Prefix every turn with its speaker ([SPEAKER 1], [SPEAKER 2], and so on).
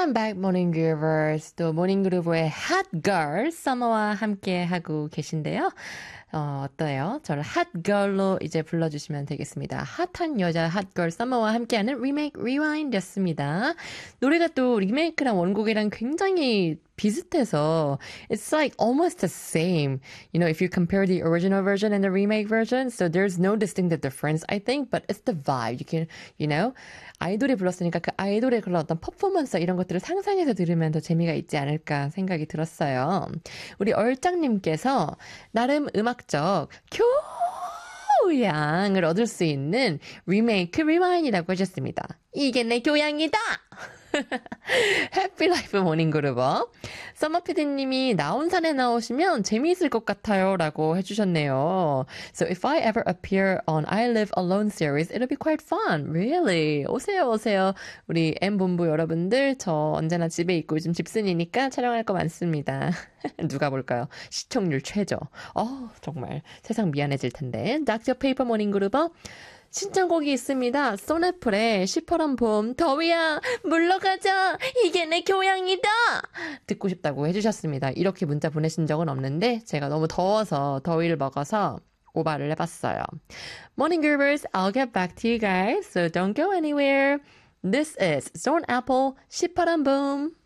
[SPEAKER 1] Welcome back, Morning Groovers. 또 Morning Groove의 Hot Girl, Summer와 함께 하고 계신데요. 어때요? 저를 Hot Girl로 이제 불러주시면 되겠습니다. 핫한 여자 Hot Girl Summer와 함께하는 Remake Rewind였습니다. 노래가 또 리메이크랑 원곡이랑 굉장히 비슷해서 it's like almost the same. You know, if you compare the original version and the remake version, so there's no distinct difference, I think, but it's the vibe. You can, you know, 아이돌이 불렀으니까 그 아이돌의 그런 어떤 퍼포먼스 이런 것들을 상상해서 들으면 더 재미가 있지 않을까 생각이 들었어요. 우리 얼짱님께서 나름 음악적 교양을 얻을 수 있는 리메이크 리와인이라고 하셨습니다. 이게 내 교양이다! 해피라이프 모닝그루버 서머피디님이 나온산에 나오시면 재미있을 것 같아요 라고 해주셨네요. So if I ever appear on I Live Alone series, it'll be quite fun. Really? 오세요 오세요. 우리 M본부 여러분들 저 언제나 집에 있고 요즘 집순이니까 촬영할 거 많습니다. 누가 볼까요? 시청률 최저. 정말 세상 미안해질 텐데. 닥터 페이퍼 모닝그루버 신청곡이 있습니다. 소네플의 시퍼런 봄, 더위야 물러가자 이게 내 교양이다 듣고 싶다고 해주셨습니다. 이렇게 문자 보내신 적은 없는데 제가 너무 더워서 더위를 먹어서 오바를 해봤어요. Morning Groovers, I'll get back to you guys, so don't go anywhere. This is Zone Apple, 시퍼런 봄.